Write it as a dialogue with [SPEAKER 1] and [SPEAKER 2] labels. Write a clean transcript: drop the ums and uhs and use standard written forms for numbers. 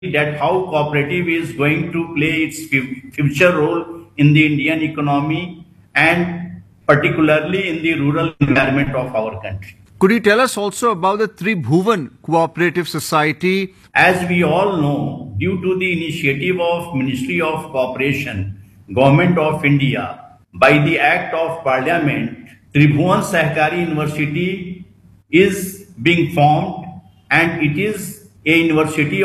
[SPEAKER 1] that how cooperative is going to play its future role in the Indian economy and particularly in the rural environment of our country.
[SPEAKER 2] Could you tell us also about the Tribhuvan Cooperative Society?
[SPEAKER 1] As we all know, due to the initiative of Ministry of Cooperation, Government of India, by the Act of Parliament, Tribhuvan Sahkari University is being formed, and it is a university